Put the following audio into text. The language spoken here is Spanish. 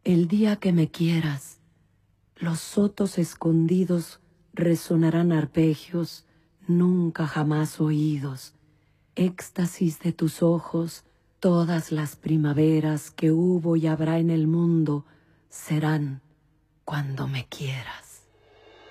El día que me quieras, los sotos escondidos resonarán arpegios nunca jamás oídos, éxtasis de tus ojos. Todas las primaveras que hubo y habrá en el mundo serán cuando me quieras.